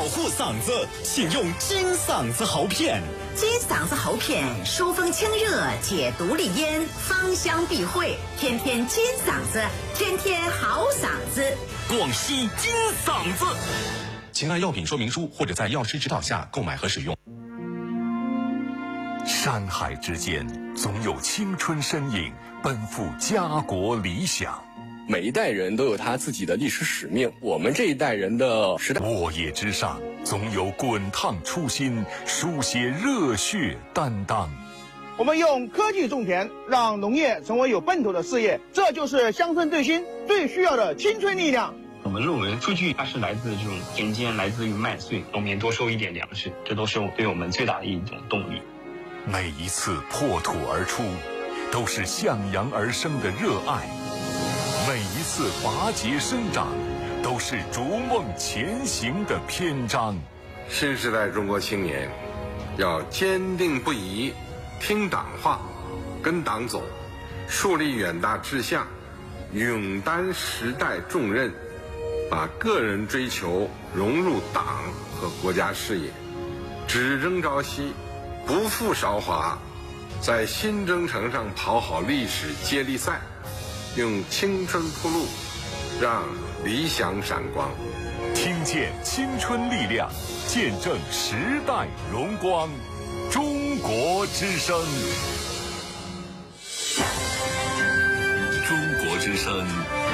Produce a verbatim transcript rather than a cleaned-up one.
护嗓子，请用金嗓子喉片。 金嗓子喉片疏风清热，解毒利咽，芳香避秽，天天金嗓子，天天好嗓子。 广西金嗓子，请按药品说明书或者在药师指导下购买和使用。 山海之间，总有青春身影奔赴家国理想。 每一代人都有他自己的历史使命，我们这一代人的时代。 沃野之上，总有滚烫初心，书写热血担当。 我们用科技种田，让农业成为有奔头的事业，这就是乡村振兴最需要的青春力量。 我们认为数据它是来自这种田间，来自于麦穗，农民多收一点粮食，这都是对我们最大的一种动力。 每一次破土而出，都是向阳而生的热爱。每一次拔节生长，都是逐梦前行的篇章。 新时代中国青年要坚定不移听党话，跟党走，树立远大志向，勇担时代重任，把个人追求融入党和国家事业，只争朝夕，不负韶华，在新征程上跑好历史接力赛，用青春铺路，让理想闪光。 听见青春力量，见证时代荣光。中国之声， 中国之声